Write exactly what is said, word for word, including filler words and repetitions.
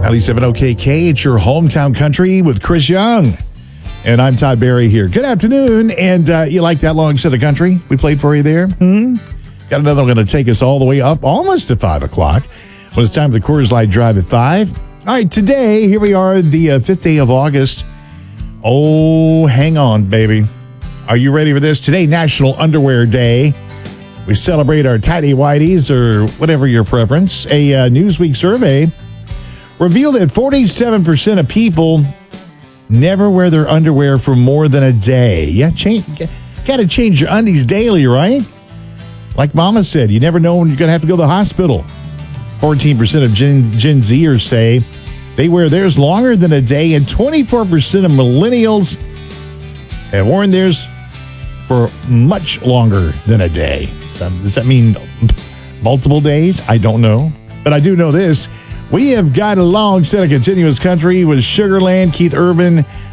ninety-seven O K K, it's your hometown country with Chris Young. And I'm Todd Barry here. Good afternoon. And uh, you like that long set of country we played for you there? Hmm? Got another one going to take us all the way up almost to five o'clock. When it's time for the Coors Light Drive at five. All right, today, here we are, the uh, fifth day of August. Oh, hang on, baby. Are you ready for this? Today, National Underwear Day. We celebrate our tighty whities or whatever your preference. A uh, Newsweek survey revealed that forty-seven percent of people never wear their underwear for more than a day. Yeah, change, got to change your undies daily, right? Like Mama said, you never know when you're going to have to go to the hospital. fourteen percent of Gen, Gen Zers say they wear theirs longer than a day, and twenty-four percent of millennials have worn theirs for much longer than a day. So does that mean multiple days? I don't know. But I do know this. We have got a long set of continuous country with Sugarland, Keith Urban,